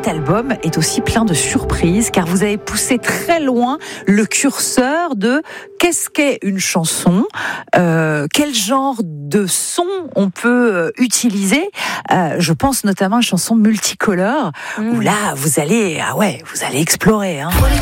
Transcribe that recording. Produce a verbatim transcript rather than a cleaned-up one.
album est aussi plein de surprises, car vous avez poussé très loin le curseur de qu'est-ce qu'est une chanson, euh, quel genre de son on peut euh, utiliser. Euh, je pense notamment à une chanson multicolore, mmh. où là, vous allez, ah ouais, vous allez explorer. Hein.